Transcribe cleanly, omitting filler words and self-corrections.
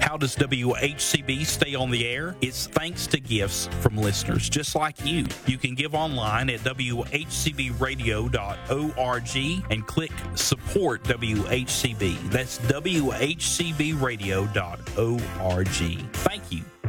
How does WHCB stay on the air? It's thanks to gifts from listeners just like you. You can give online at WHCBradio.org and click Support WHCB. That's WHCBradio.org. Thank you.